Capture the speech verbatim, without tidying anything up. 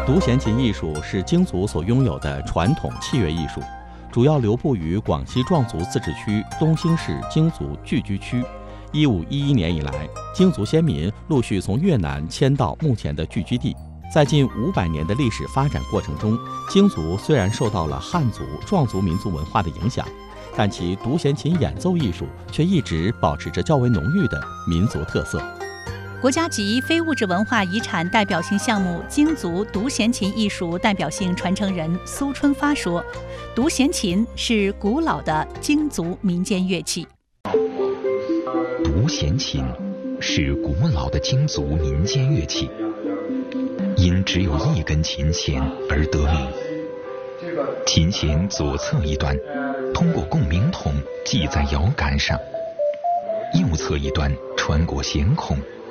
独弦琴艺术是京族所拥有的传统器乐艺术，主要流布于广西壮族自治区东兴市京族聚居区。一五一一年以来，京族先民陆续从越南迁到目前的聚居地。在近五百年的历史发展过程中，京族虽然受到了汉族、壮族民族文化的影响，但其独弦琴演奏艺术却一直保持着较为浓郁的民族特色。 国家级非物质文化遗产代表性项目京族独弦琴艺术代表性传承人苏春发说，独弦琴是古老的京族民间乐器。 独弦琴是古老的京族民间乐器，因只有一根琴弦而得名。琴弦左侧一端通过共鸣筒系在摇杆上，右侧一端穿过弦孔